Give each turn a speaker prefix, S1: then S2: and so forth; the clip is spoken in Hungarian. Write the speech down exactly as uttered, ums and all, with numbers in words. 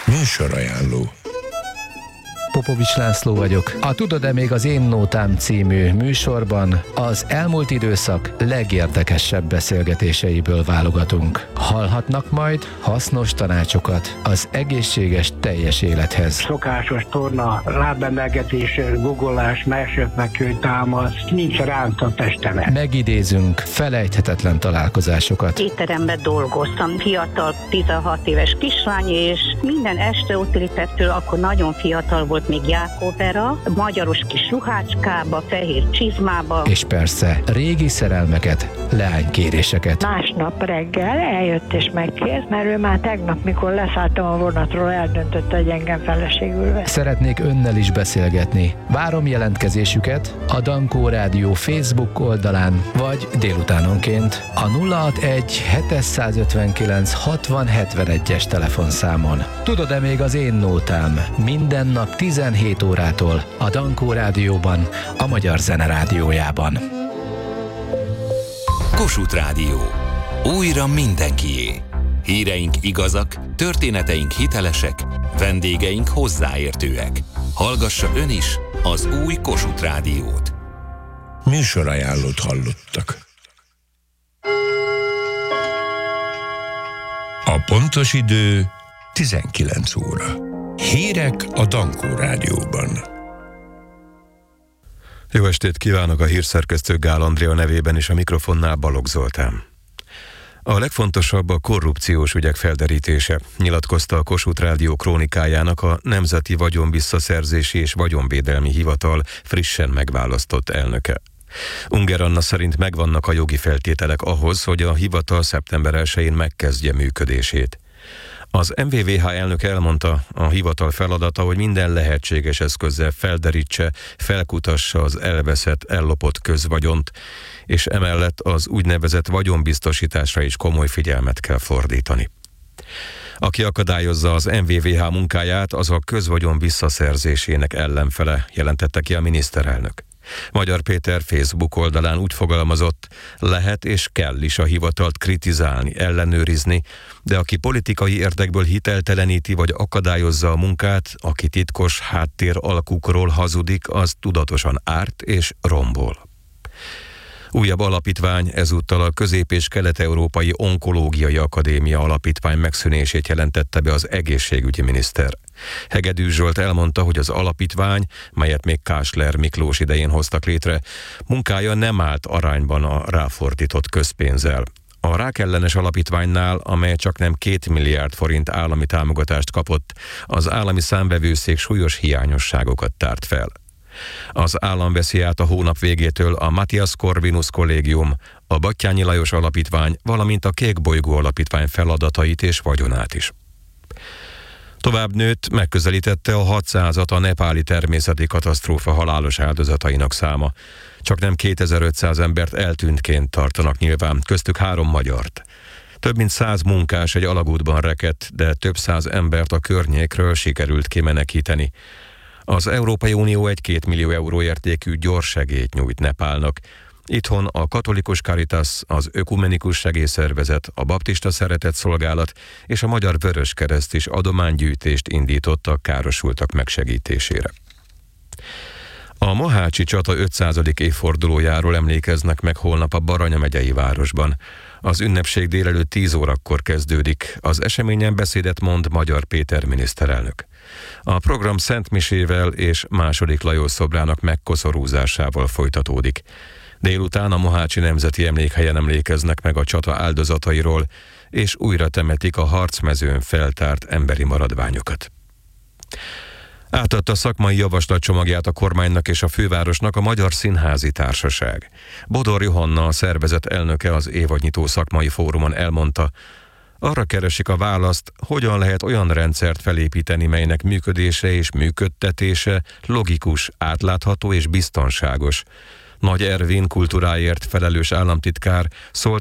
S1: Műsorajánló.
S2: Popovics László vagyok. A Tudod-e még az Én Nótám című műsorban az elmúlt időszak legérdekesebb beszélgetéseiből válogatunk. Hallhatnak majd hasznos tanácsokat az egészséges teljes élethez.
S3: Szokásos torna, lábemelgetés, guggolás, mersöpmekő, támasz, nincs ránc a testemen.
S2: Megidézünk felejthetetlen találkozásokat.
S4: Étteremben dolgoztam, fiatal, tizenhat éves kislány, és minden este ott ültettől, akkor nagyon fiatal volt, még Jákóbera, magyaros kis ruhácskába, fehér csizmába.
S2: És persze régi szerelmeket, leánykéréseket.
S5: Másnap reggel eljött és megkért, mert ő már tegnap, mikor leszálltam a vonatról, eldöntött, hogy engem feleségül vesz.
S2: Szeretnék önnel is beszélgetni. Várom jelentkezésüket a Dankó Rádió Facebook oldalán, vagy délutánonként a nulla hatvanegy hétszázötvenkilenc hatvan hetvenegyes telefonszámon. Tudod-e még az Én Nótám? Minden nap tizenhét órától a Dankó Rádióban, a Magyar Zene Rádiójában.
S6: Kossuth Rádió. Újra mindenkié. Híreink igazak, történeteink hitelesek, vendégeink hozzáértőek. Hallgassa ön is az új Kossuth Rádiót.
S1: Műsorajánlót hallottak. A pontos idő tizenkilenc óra. Hírek a Dankó Rádióban.
S7: Jó estét kívánok, a hírszerkesztő Gál Andrea nevében is, a mikrofonnál Balogh Zoltán. A legfontosabb a korrupciós ügyek felderítése, nyilatkozta a Kossuth Rádió krónikájának a Nemzeti Vagyonvisszaszerzési és Vagyonvédelmi Hivatal frissen megválasztott elnöke. Unger Anna szerint megvannak a jogi feltételek ahhoz, hogy a hivatal szeptember elsején megkezdje működését. Az em vé vé há elnök elmondta, a hivatal feladata, hogy minden lehetséges eszközzel felderítse, felkutassa az elveszett, ellopott közvagyont, és emellett az úgynevezett vagyonbiztosításra is komoly figyelmet kell fordítani. Aki akadályozza az em vé vé há munkáját, az a közvagyon visszaszerzésének ellenfele, jelentette ki a miniszterelnök. Magyar Péter Facebook oldalán úgy fogalmazott, lehet és kell is a hivatalt kritizálni, ellenőrizni, de aki politikai érdekből hitelteleníti vagy akadályozza a munkát, aki titkos háttér alkukról hazudik, az tudatosan árt és rombol. Újabb alapítvány, ezúttal a Közép- és Kelet-Európai Onkológiai Akadémia alapítvány megszűnését jelentette be az egészségügyi miniszter. Hegedűs Zsolt elmondta, hogy az alapítvány, melyet még Kásler Miklós idején hoztak létre, munkája nem állt arányban a ráfordított közpénzzel. A rákellenes alapítványnál, amely csak nem két milliárd forint állami támogatást kapott, az állami számvevőszék súlyos hiányosságokat tárt fel. Az állam veszi át a hónap végétől a Matthias Corvinus Kollégium, a Batthyány Lajos Alapítvány, valamint a Kék Bolygó Alapítvány feladatait és vagyonát is. Tovább nőtt, megközelítette a hatszázat a nepáli természeti katasztrófa halálos áldozatainak száma. Csak nem kétezer-ötszáz embert eltűntként tartanak nyilván, köztük három magyart. Több mint száz munkás egy alagútban rekedt, de több száz embert a környékről sikerült kimenekíteni. Az Európai Unió egy-két millió euró értékű gyors segélyt nyújt Nepálnak. Itthon a Katolikus Caritas, az Ökumenikus Segélyszervezet, a Baptista Szeretetszolgálat és a Magyar Vöröskereszt is adománygyűjtést indítottak károsultak megsegítésére. A mohácsi csata ötszázadik évfordulójáról emlékeznek meg holnap a Baranya megyei városban. Az ünnepség délelőtt tíz órakor kezdődik. Az eseményen beszédet mond Magyar Péter miniszterelnök. A program Szent Misével és második Lajos szobrának megkoszorúzásával folytatódik. Délután a Mohácsi Nemzeti Emlékhelyen emlékeznek meg a csata áldozatairól, és újra temetik a harcmezőn feltárt emberi maradványokat. Átadta szakmai javaslatcsomagját a kormánynak és a fővárosnak a Magyar Színházi Társaság. Bodor Johanna, a szervezet elnöke, az évadnyitó szakmai fórumon elmondta, arra keresik a választ, hogyan lehet olyan rendszert felépíteni, melynek működése és működtetése logikus, átlátható és biztonságos. Nagy Ervin kultúráért felelős államtitkár szólt